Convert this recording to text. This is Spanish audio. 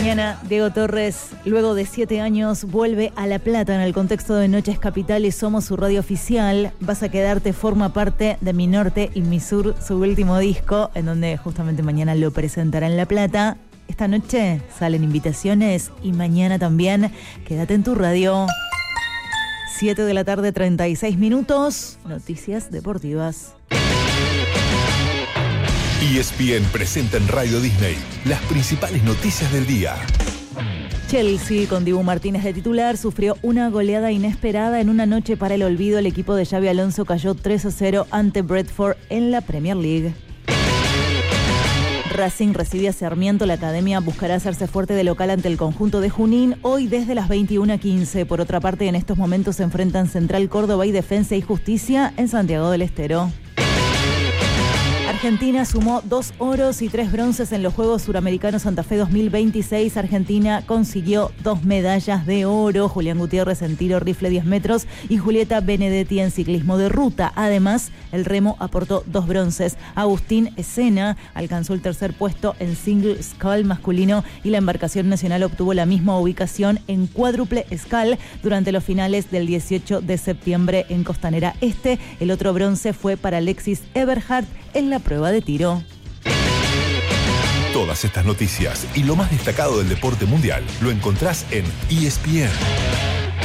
Mañana, Diego Torres, luego de 7 años, vuelve a La Plata en el contexto de Noches Capital y somos su radio oficial. Vas a quedarte, forma parte de Mi Norte y Mi Sur, su último disco, en donde justamente mañana lo presentará en La Plata. Esta noche salen invitaciones y mañana también. Quédate en tu radio. 7 de la tarde, 36 minutos. Noticias deportivas. ESPN presenta en Radio Disney las principales noticias del día. Chelsea, con Dibu Martínez de titular, sufrió una goleada inesperada en una noche para el olvido. El equipo de Xabi Alonso cayó 3-0 ante Brentford en la Premier League. Racing recibe a Sarmiento. La academia buscará hacerse fuerte de local ante el conjunto de Junín hoy desde las 21:15. Por otra parte, en estos momentos se enfrentan Central Córdoba y Defensa y Justicia en Santiago del Estero. Argentina sumó 2 oros y 3 bronces en los Juegos Suramericanos Santa Fe 2026. Argentina consiguió 2 medallas de oro. Julián Gutiérrez en tiro rifle 10 metros y Julieta Benedetti en ciclismo de ruta. Además, el remo aportó 2 bronces. Agustín Escena alcanzó el tercer puesto en single scull masculino y la embarcación nacional obtuvo la misma ubicación en cuádruple scull durante los finales del 18 de septiembre en Costanera Este. El otro bronce fue para Alexis Eberhardt en la prueba de tiro. Todas estas noticias y lo más destacado del deporte mundial lo encontrás en ESPN.